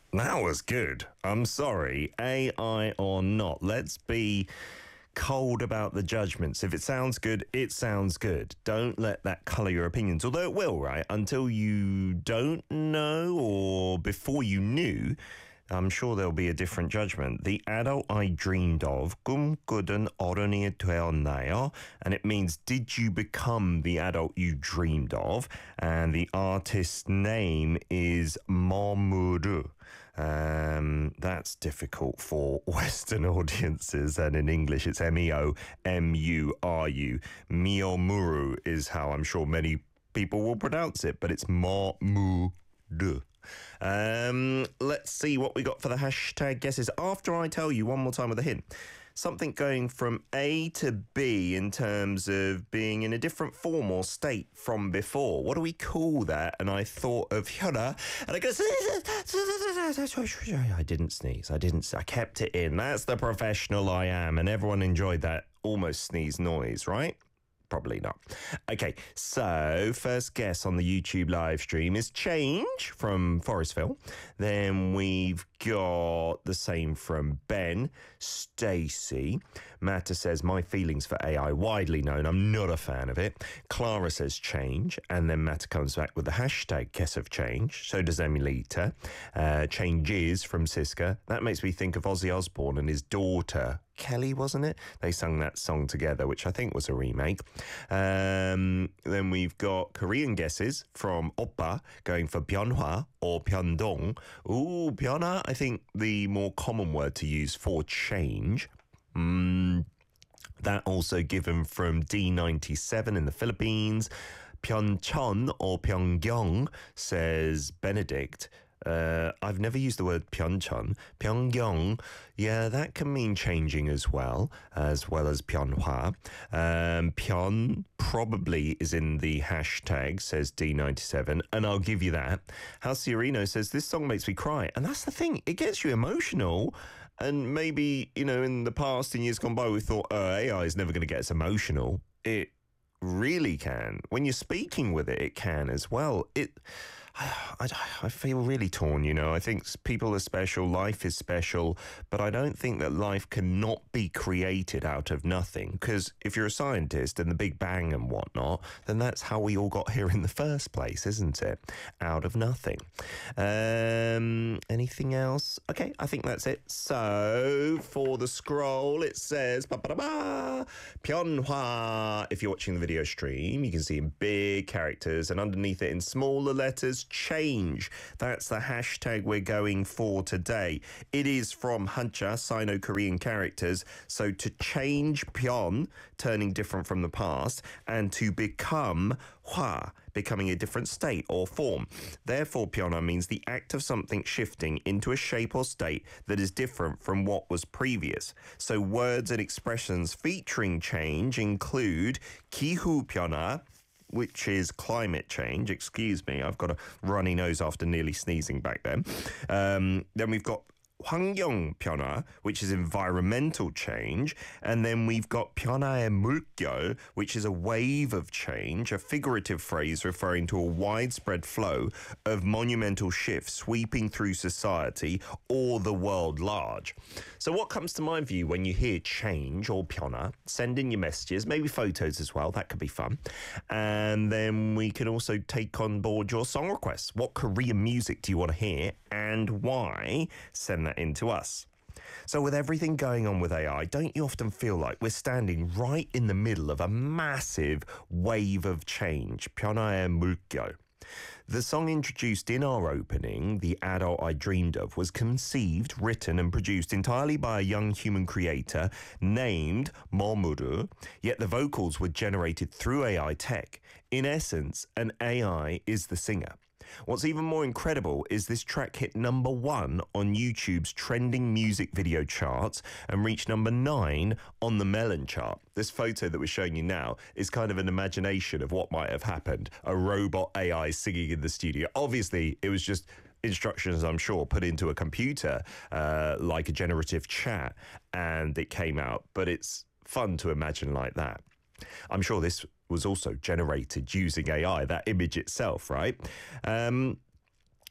That was good. I'm sorry. AI or not. Let's be cold about the judgments. If it sounds good, it sounds good. Don't let that colour your opinions. Although it will, right? Until you don't know or before you knew, I'm sure there'll be a different judgment. The adult I dreamed of, 꿈꾸던 어른이 되었나요? And it means, did you become the adult you dreamed of? And the artist's name is Momuru. That's difficult for Western audiences, and in English it's Meomuru. Meomuru is how I'm sure many people will pronounce it, but it's Momuru. Let's see what we got for the hashtag guesses after I tell you one more time with a hint. Something going from A to B in terms of being in a different form or state from before. What do we call that? And I thought of Hyuna, and I go, I didn't sneeze. I kept it in. That's the professional I am. And everyone enjoyed that almost sneeze noise, right? Probably not. Okay, so first guess on the YouTube live stream is Change from Forestville. Then we've got the same from Ben. Stacey. Matta says, my feelings for AI, widely known. I'm not a fan of it. Clara says Change. And then Matta comes back with the hashtag guess of Change. So does Emilita. Changes from Siska. That makes me think of Ozzy Osbourne and his daughter, Kelly, wasn't it? They sung that song together, which I think was a remake. Then we've got Korean guesses from Oppa going for Byunhwa or Pyeongdong. Ooh, Byunhwa, I think the more common word to use for change. That also given from D97 in the Philippines. Pyeongchon or Pyeonggyong, says Benedict. I've never used the word Pyeongchon. Pyeonggyong, yeah, that can mean changing as well as Pyeonhwa. Pyeon probably is in the hashtag, says D97, and I'll give you that. Halciorino says, this song makes me cry. And that's the thing, it gets you emotional. And maybe, in the past, in years gone by, we thought, AI is never going to get us emotional. It really can. When you're speaking with it, it can as well. I feel really torn, I think people are special, life is special, but I don't think that life cannot be created out of nothing, because if you're a scientist and the Big Bang and whatnot, then that's how we all got here in the first place, isn't it? Out of nothing. Anything else? Okay, I think that's it. So, for the scroll, it says, Pyeonhwa. If you're watching the video stream, you can see in big characters, and underneath it in smaller letters, change. That's the hashtag we're going for today. It is from Hanja, Sino-Korean characters. So to change Pyeon, turning different from the past, and to become Hwa, becoming a different state or form. Therefore, Pyeonha means the act of something shifting into a shape or state that is different from what was previous. So words and expressions featuring change include Kihu Pyeonha, which is climate change. Excuse me, I've got a runny nose after nearly sneezing back then. Then we've got 환경 변화, which is environmental change. And then we've got 변화의 물결, which is a wave of change, a figurative phrase referring to a widespread flow of monumental shifts sweeping through society or the world large. So what comes to mind for you when you hear change or 변화? Send in your messages, maybe photos as well. That could be fun. And then we can also take on board your song requests. What Korean music do you want to hear and why? Send that in to us. So with everything going on with AI, don't you often feel like we're standing right in the middle of a massive wave of change? 변화의 물결. The song introduced in our opening, The Adult I Dreamed Of, was conceived, written and produced entirely by a young human creator named Momuru, yet the vocals were generated through AI tech. In essence, an AI is the singer. What's even more incredible is this track hit number 1 on YouTube's trending music video charts and reached number 9 on the Melon chart. This photo that we're showing you now is kind of an imagination of what might have happened. A robot AI singing in the studio. Obviously, it was just instructions, I'm sure, put into a computer like a generative chat, and it came out. But it's fun to imagine like that. I'm sure this was also generated using AI, that image itself, right?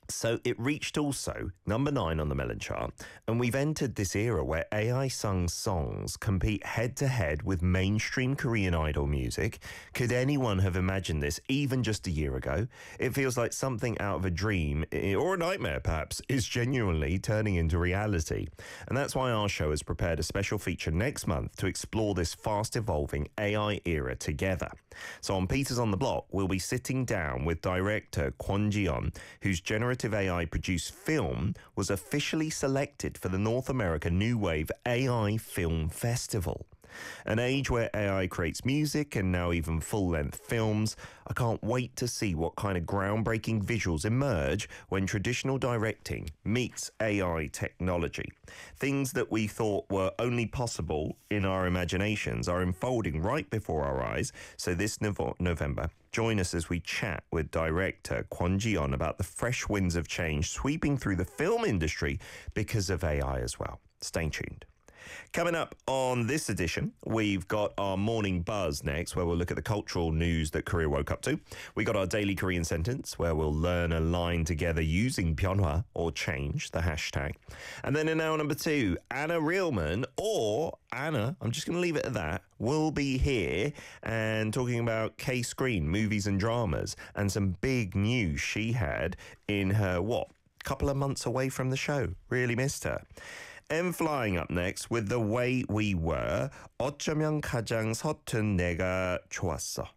So it reached also number 9 on the Melon chart, and we've entered this era where AI sung songs compete head to head with mainstream Korean idol music. Could anyone have imagined this even just a year ago? It feels like something out of a dream, or a nightmare perhaps, is genuinely turning into reality. And that's why our show has prepared a special feature next month to explore this fast evolving AI era together. So on Peters on the Block, we'll be sitting down with director Kwon Ji-yeon, whose generative AI produced film was officially selected for the North America New Wave AI Film Festival. An age where AI creates music and now even full-length films. I can't wait to see what kind of groundbreaking visuals emerge when traditional directing meets AI technology. Things that we thought were only possible in our imaginations are unfolding right before our eyes. So this November, join us as we chat with director Kwon Ji-yeon about the fresh winds of change sweeping through the film industry because of AI as well. Stay tuned. Coming up on this edition, we've got our Morning Buzz next, where we'll look at the cultural news that Korea woke up to. We got our Daily Korean Sentence, where we'll learn a line together using Pyeonhwa, or change, the hashtag. And then in hour number 2, Anna Reelman, or Anna, I'm just going to leave it at that, will be here and talking about K-Screen, movies and dramas, and some big news she had in her, couple of months away from the show. Really missed her. And flying up next with The Way We Were, 어쩌면 가장 서툰 내가 좋았어.